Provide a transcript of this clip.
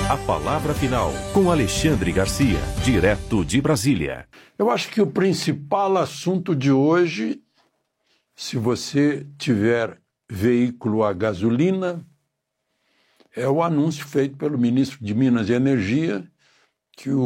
A palavra final com Alexandre Garcia, direto de Brasília. Eu acho que o principal assunto de hoje, se você tiver veículo a gasolina, é o anúncio feito pelo ministro de Minas e Energia que o